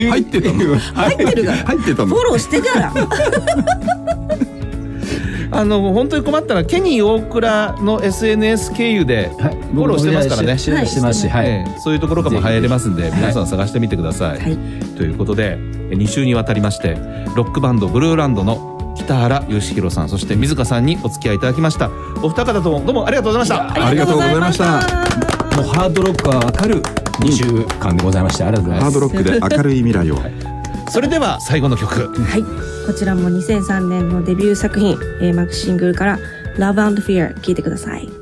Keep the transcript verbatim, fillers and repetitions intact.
入ってたの？ 入ってるから入ってたの？ フォローしてからあの本当に困ったらケニー大倉の エスエヌエス 経由でフォローしてますからね。 してますし、はい、 ええ、そういうところからも入れますんで、皆さん探してみてください。はい、ということでに週にわたりましてロックバンドブルーランドの北原義弘さん、そして水香さんにお付き合いいただきました。お二方ともどうもありがとうございました。 ありがとうございました。 もうハードロックがわかるにしゅうかんでございました。ありがとうございます。 ハードロックで明るい未来を。はい、 それでは最後の曲、 はい、こちらもにせんさんねんのデビュー作品、えー、マックシングルから Love and Fear 聴いてください。